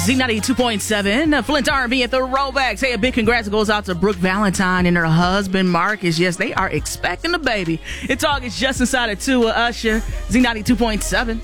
Z92.7, Flint R&B at the Throwbacks. Hey, a big congrats goes out to Brooke Valentine and her husband, Marcus. Yes, they are expecting a baby. It's August just inside of 2 with Usher. Z92.7.